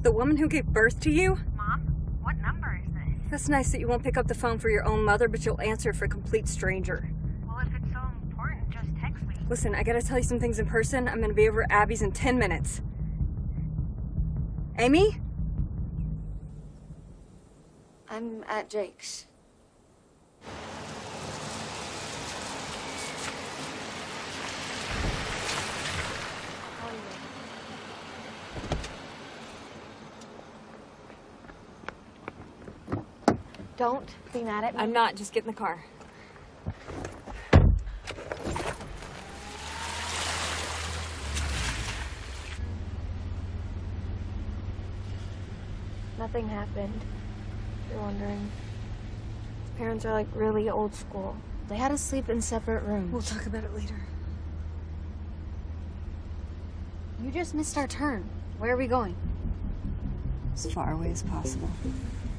The woman who gave birth to you? Mom, what number is this? That's nice that you won't pick up the phone for your own mother, but you'll answer for a complete stranger. Well, if it's so important, just text me. Listen, I gotta tell you some things in person. I'm gonna be over at Abby's in 10 minutes. Amy? I'm at Jake's. Don't be mad at me. I'm not. Just get in the car. Nothing happened. You're wondering. His parents are like really old school. They had us sleep in separate rooms. We'll talk about it later. You just missed our turn. Where are we going? As far away as possible.